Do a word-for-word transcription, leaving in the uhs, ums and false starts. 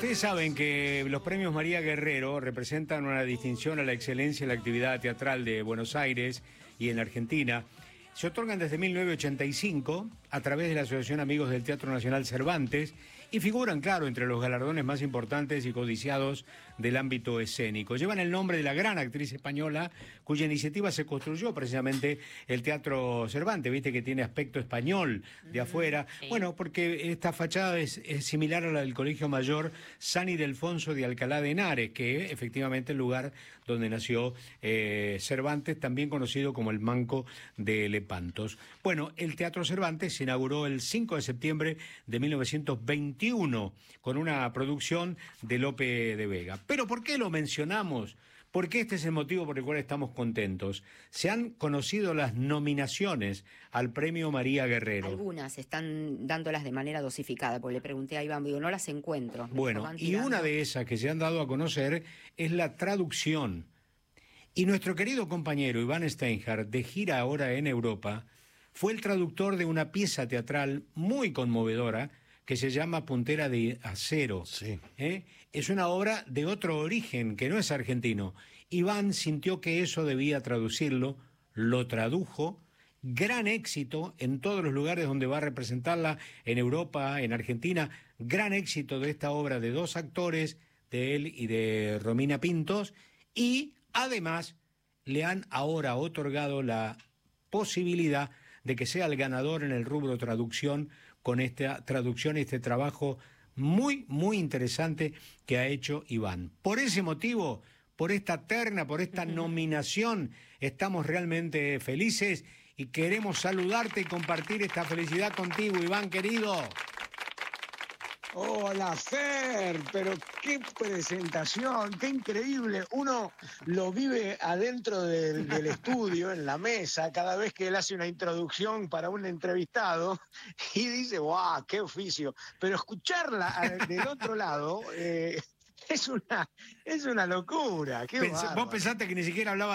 Ustedes saben que los premios María Guerrero representan una distinción a la excelencia en la actividad teatral de Buenos Aires y en Argentina. Se otorgan desde mil novecientos ochenta y cinco a través de la Asociación Amigos del Teatro Nacional Cervantes y figuran, claro, entre los galardones más importantes y codiciados del ámbito escénico. Llevan el nombre de la gran actriz española cuya iniciativa se construyó precisamente el Teatro Cervantes, viste que tiene aspecto español de afuera. Sí. Bueno, porque esta fachada es, es similar a la del Colegio Mayor San Ildefonso de Alcalá de Henares, que efectivamente es el lugar donde nació eh, Cervantes, también conocido como el Manco de Lepantos. Bueno, el Teatro Cervantes se inauguró el cinco de septiembre de mil novecientos veintiuno con una producción de Lope de Vega. Pero ¿por qué lo mencionamos? Porque este es el motivo por el cual estamos contentos. Se han conocido las nominaciones al Premio María Guerrero. Algunas están dándolas de manera dosificada, porque le pregunté a Iván, digo, no las encuentro. Bueno, Van y tirando. una de esas que se han dado a conocer es la traducción. Y nuestro querido compañero Iván Steinhardt, de gira ahora en Europa, fue el traductor de una pieza teatral muy conmovedora que se llama Puntera de Acero. Sí. ¿Eh? Es una obra de otro origen, que no es argentino. Iván sintió que eso debía traducirlo, lo tradujo, gran éxito en todos los lugares donde va a representarla, en Europa, en Argentina, gran éxito de esta obra de dos actores, de él y de Romina Pintos, y además le han ahora otorgado la posibilidad de que sea el ganador en el rubro traducción con esta traducción, este trabajo muy, muy interesante que ha hecho Iván. Por ese motivo, por esta terna, por esta nominación, estamos realmente felices y queremos saludarte y compartir esta felicidad contigo, Iván, querido. Hola, Fer, pero qué presentación, qué increíble. Uno lo vive adentro del, del estudio, en la mesa, cada vez que él hace una introducción para un entrevistado y dice, ¡guau, qué oficio! Pero escucharla del otro lado eh, es una, es una locura. Qué Pens- vos bárbaro. pensaste que ni siquiera hablaba